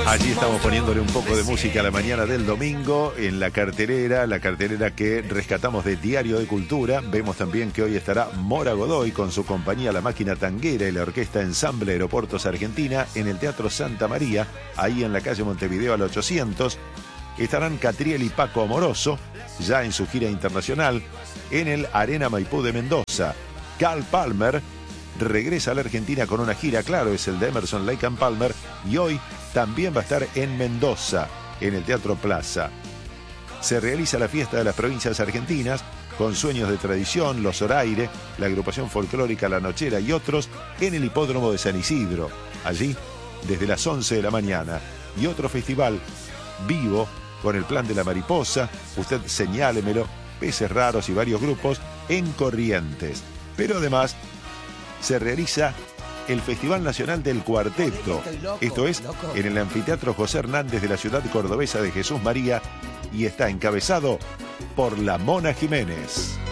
Allí estamos poniéndole un poco de música a la mañana del domingo en la cartelera que rescatamos de Diario de Cultura. Vemos también que hoy estará Mora Godoy con su compañía La Máquina Tanguera y la Orquesta Ensamble Aeropuertos Argentina en el Teatro Santa María, ahí en la calle Montevideo al 800. Estarán Catriel y Paco Amoroso, ya en su gira internacional, en el Arena Maipú de Mendoza. Carl Palmer regresa a la Argentina con una gira, claro, es el de Emerson, Lake and Palmer, y hoy también va a estar en Mendoza, en el Teatro Plaza. Se realiza la fiesta de las provincias argentinas, con Sueños de Tradición, Los Zoraire, la agrupación folclórica La Nochera y otros, en el Hipódromo de San Isidro. Allí, desde las 11 de la mañana. Y otro festival vivo, con el Plan de la Mariposa, usted señálemelo, Peces Raros y varios grupos, en Corrientes. Pero además, se realiza el Festival Nacional del Cuarteto. Esto es en el Anfiteatro José Hernández de la ciudad cordobesa de Jesús María y está encabezado por la Mona Jiménez.